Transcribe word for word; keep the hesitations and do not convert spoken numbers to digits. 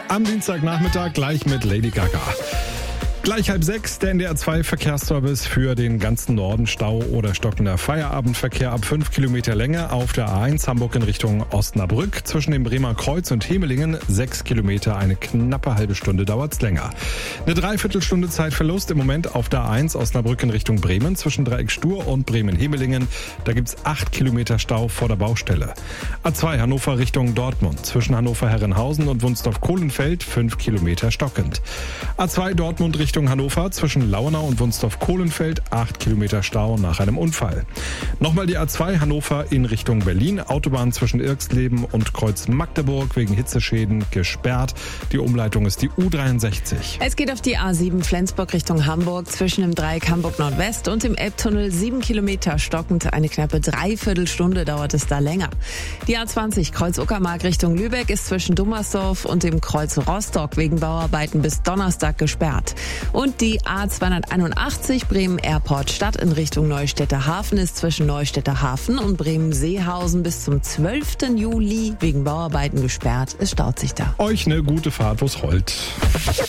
Am Dienstagnachmittag gleich mit Lady Gaga. Gleich halb sechs, der N D R zwei Verkehrsservice für den ganzen Norden. Stau oder stockender Feierabendverkehr ab fünf Kilometer Länge auf der A eins Hamburg in Richtung Osnabrück. Zwischen dem Bremer Kreuz und Hemelingen sechs Kilometer, eine knappe halbe Stunde dauert's länger. Eine Dreiviertelstunde Zeitverlust im Moment auf der A eins Osnabrück in Richtung Bremen zwischen Dreieck Stur und Bremen-Hemelingen. Da gibt's acht Kilometer Stau vor der Baustelle. A zwei Hannover Richtung Dortmund zwischen Hannover-Herrenhausen und Wunsdorf-Kohlenfeld fünf Kilometer stockend. A zwei Dortmund Richtung Richtung Hannover zwischen Lauenau und Wunsdorf-Kohlenfeld acht Kilometer Stau nach einem Unfall. Nochmal die A zwei Hannover in Richtung Berlin. Autobahn zwischen Irxleben und Kreuz Magdeburg wegen Hitzeschäden gesperrt. Die Umleitung ist die U dreiundsechzig. Es geht auf die A sieben Flensburg Richtung Hamburg zwischen dem Dreieck Hamburg Nordwest und dem Elbtunnel sieben Kilometer stockend. Eine knappe Dreiviertelstunde dauert es da länger. Die A zwanzig Kreuz Uckermark Richtung Lübeck ist zwischen Dummersdorf und dem Kreuz Rostock wegen Bauarbeiten bis Donnerstag gesperrt. Und die A zweihunderteinundachtzig Bremen Airport Stadt in Richtung Neustädter Hafen ist zwischen Neustädter Hafen und Bremen-Seehausen bis zum zwölften Juli wegen Bauarbeiten gesperrt. Es staut sich da. Euch eine gute Fahrt, wo's rollt.